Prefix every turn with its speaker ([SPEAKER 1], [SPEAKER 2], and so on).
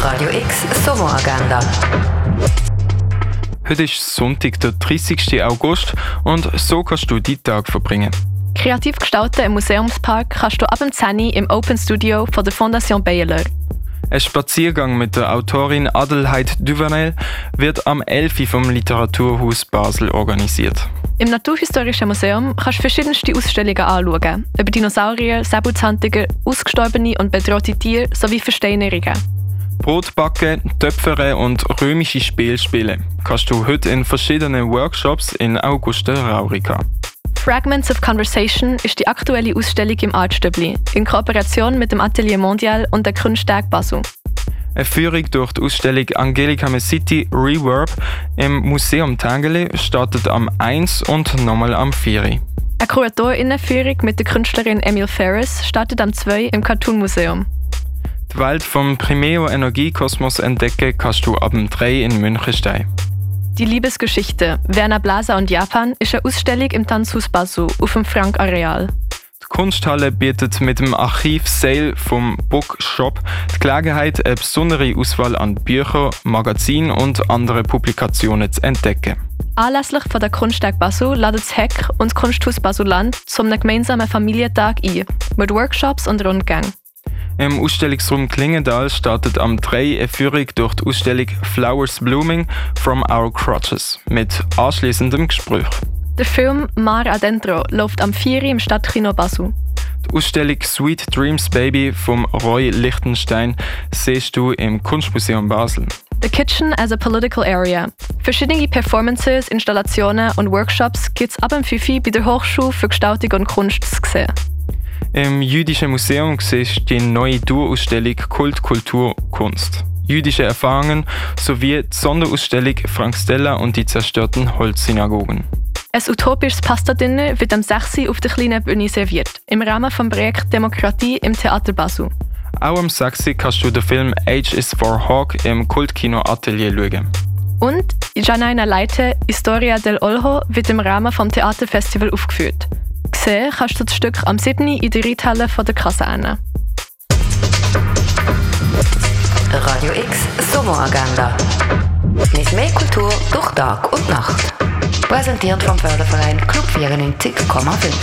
[SPEAKER 1] Radio X Sommeragenda.
[SPEAKER 2] Heute ist Sonntag, der 30. August und so kannst du deinen Tag verbringen.
[SPEAKER 3] Kreativ gestalten im Museumspark kannst du ab dem 10 Uhr im Open Studio von der Fondation Bayerler.
[SPEAKER 2] Ein Spaziergang mit der Autorin Adelheid Duvanel wird am 11. Uhr vom Literaturhaus Basel organisiert.
[SPEAKER 3] Im Naturhistorischen Museum kannst du verschiedenste Ausstellungen anschauen, über Dinosaurier, Säbelzahntiger, ausgestorbene und bedrohte Tiere sowie Versteinerungen.
[SPEAKER 2] Brotbacken, Töpfern und römische Spiele spielen kannst du heute in verschiedenen Workshops in Augusta Raurica.
[SPEAKER 3] Fragments of Conversation ist die aktuelle Ausstellung im Artstübli, in Kooperation mit dem Atelier Mondial und der Kunsttag Basel.
[SPEAKER 2] Eine Führung durch die Ausstellung Angelika Mesiti Reverb im Museum Tangeli startet am 1 und nochmal am 4.
[SPEAKER 3] Eine KuratorInnenführung mit der Künstlerin Emil Ferris startet am 2 im Cartoon Museum.
[SPEAKER 2] Die Welt vom Primeo Energiekosmos entdecken kannst du ab dem 3 in Münchenstein.
[SPEAKER 3] Die Liebesgeschichte Werner Blaser und Japan ist eine Ausstellung im Tanzhaus Basel auf dem Frank-Areal.
[SPEAKER 2] Die Kunsthalle bietet mit dem Archiv Sale vom Bookshop die Gelegenheit, eine besondere Auswahl an Büchern, Magazinen und anderen Publikationen zu entdecken.
[SPEAKER 3] Anlässlich von der Kunsttag Basel laden das Heck und das Kunsthaus Basel-Land zum gemeinsamen Familientag ein, mit Workshops und Rundgängen.
[SPEAKER 2] Im Ausstellungsraum Klingendal startet am 3 eine Führung durch die Ausstellung Flowers Blooming from Our Crotches mit anschliessendem Gespräch.
[SPEAKER 3] Der Film Mar Adentro läuft am 4 im Stadtkino Basel.
[SPEAKER 2] Die Ausstellung Sweet Dreams Baby vom Roy Lichtenstein siehst du im Kunstmuseum Basel.
[SPEAKER 3] The Kitchen as a Political Area. Verschiedene Performances, Installationen und Workshops gibt es ab dem 5 bei der Hochschule für Gestaltung und Kunst zu sehen.
[SPEAKER 2] Im Jüdischen Museum siehst du die neue Dauerausstellung Kult, Kultur, Kunst. Jüdische Erfahrungen sowie die Sonderausstellung Frank Stella und die zerstörten Holzsynagogen.
[SPEAKER 3] Ein utopisches Pasta-Dinner wird am 6. auf der kleinen Bühne serviert, im Rahmen des Projekts Demokratie im Theater Basel.
[SPEAKER 2] Auch am 6. kannst du den Film H is for Hawk im Kultkino Atelier schauen.
[SPEAKER 3] Und Janaina Leite, Historia del Olho, wird im Rahmen des Theaterfestival aufgeführt. Sehen kannst du das Stück am 7. in der Reithalle von der Kaserne.
[SPEAKER 1] Radio X Sommeragenda. Mit mehr Kultur durch Tag und Nacht. Präsentiert vom Förderverein Club 94,5.